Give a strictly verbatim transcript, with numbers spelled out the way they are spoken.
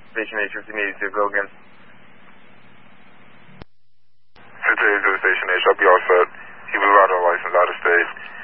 Station H, fifteen eighty-two, go again. fifteen eighty-two, Station H, I'll be all set. He was out of license, out of state.